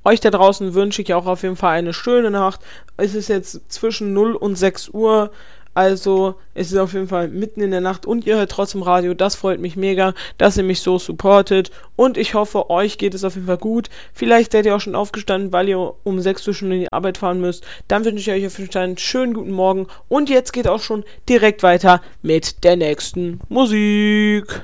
Euch da draußen wünsche ich auch auf jeden Fall eine schöne Nacht. Es ist jetzt zwischen 0 und 6 Uhr. Also, es ist auf jeden Fall mitten in der Nacht und ihr hört trotzdem Radio. Das freut mich mega, dass ihr mich so supportet. Und ich hoffe, euch geht es auf jeden Fall gut. Vielleicht seid ihr auch schon aufgestanden, weil ihr um 6 Uhr schon in die Arbeit fahren müsst. Dann wünsche ich euch auf jeden Fall einen schönen guten Morgen. Und jetzt geht auch schon direkt weiter mit der nächsten Musik.